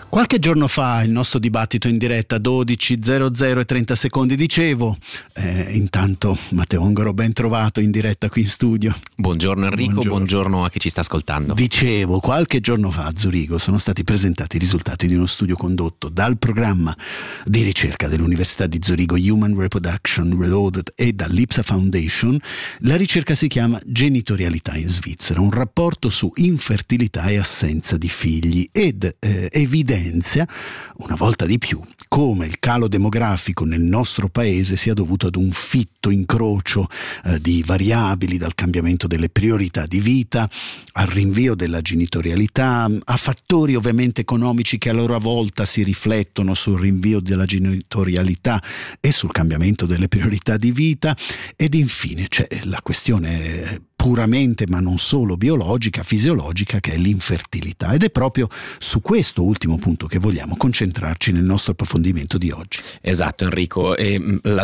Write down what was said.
Qualche giorno fa il nostro dibattito in diretta 12:00 e 30 secondi, dicevo, intanto Matteo Ongaro, ben trovato in diretta qui in studio. Buongiorno Enrico, buongiorno a chi ci sta ascoltando. Dicevo, qualche giorno fa a Zurigo sono stati presentati i risultati di uno studio condotto dal programma di ricerca dell'Università di Zurigo Human Reproduction Reloaded e dall'Ipsa Foundation. La ricerca si chiama Genitorialità in Svizzera, un rapporto su infertilità e assenza di figli ed evidenzia una volta di più come il calo demografico nel nostro paese sia dovuto ad un fitto incrocio di variabili, dal cambiamento delle priorità di vita al rinvio della genitorialità, a fattori ovviamente economici che a loro volta si riflettono sul rinvio della genitorialità e sul cambiamento delle priorità di vita, ed infine c'è la questione puramente, ma non solo biologica, fisiologica, che è l'infertilità, ed è proprio su questo ultimo punto che vogliamo concentrarci nel nostro approfondimento di oggi. Esatto Enrico, la